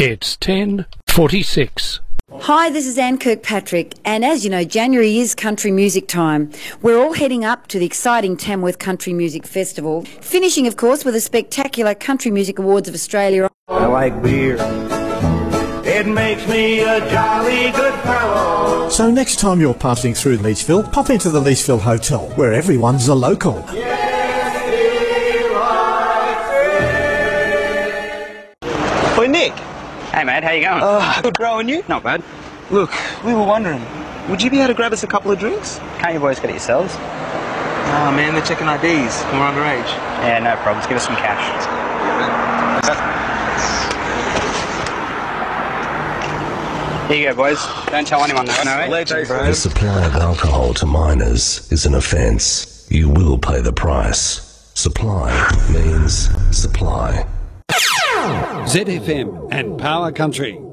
It's 10:46. Hi, this is Anne Kirkpatrick, and as you know, January is country music time. We're all heading up to the exciting Tamworth Country Music Festival, finishing, of course, with the spectacular Country Music Awards of Australia. I like beer. It makes me a jolly good fellow. So next time you're passing through Leachville, pop into the Leachville Hotel, where everyone's a local. Oi, Nick. Hey mate, how you going? Good, bro, and you? Not bad. Look, we were wondering, would you be able to grab us a couple of drinks? Can't you boys get it yourselves? Oh man, they're checking IDs, and we're underage. Yeah, no problems. Give us some cash. Here you go, boys. Don't tell anyone though. No, Legend, bro. The supply of alcohol to minors is an offence. You will pay the price. Supply means supply. ZFM and Power Country.